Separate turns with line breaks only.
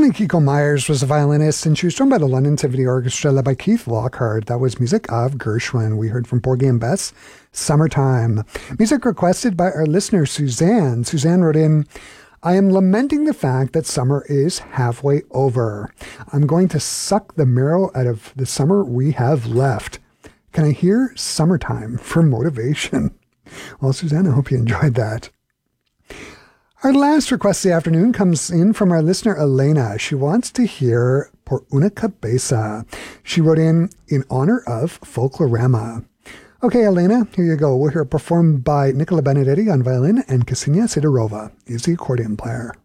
Stephanie Kiko Myers was a violinist, and she was joined by the London Symphony Orchestra led by Keith Lockhart. That was music of Gershwin. We heard from Porgy and Bess, Summertime. Music requested by our listener, Suzanne. Suzanne wrote in, I am lamenting the fact that summer is halfway over. I'm going to suck the marrow out of the summer we have left. Can I hear Summertime for motivation? Well, Suzanne, I hope you enjoyed that. Our last request of the afternoon comes in from our listener, Elena. She wants to hear Por una cabeza. She wrote in honor of Folklorama. Okay, Elena, here you go. We'll hear it performed by Nicola Benedetti on violin, and Ksenia Sidorova is the accordion player.